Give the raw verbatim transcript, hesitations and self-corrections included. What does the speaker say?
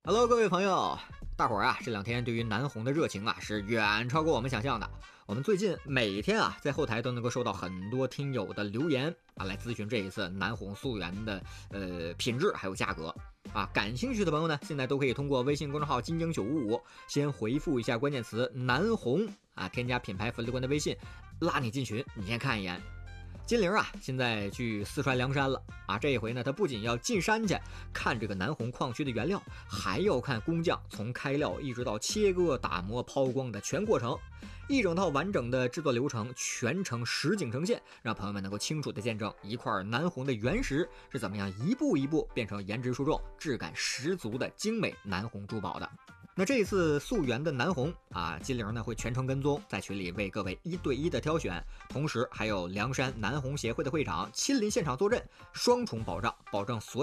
Hello， 各位朋友，大伙儿啊，这两天对于南红的热情啊是远超过我们想象的。我们最近每天啊，在后台都能够收到很多听友的留言啊，来咨询这一次南红溯源的呃品质还有价格啊。感兴趣的朋友呢，现在都可以通过微信公众号金鹰九五五先回复一下关键词南红啊，添加品牌粉丝官的微信，拉你进群，你先看一眼。金玲啊，现在去四川凉山了啊！这一回呢，他不仅要进山去看这个南红矿区的原料，还要看工匠从开料一直到切割、打磨、抛光的全过程，一整套完整的制作流程，全程实景呈现，让朋友们能够清楚的见证一块南红的原石是怎么样一步一步变成颜值出众、质感十足的精美南红珠宝的。那这一次溯源的南红啊，金玲呢会全程跟踪，在群里为各位一对一的挑选，同时还有凉山南红协会的会长亲临现场坐镇，双重保障，保证所有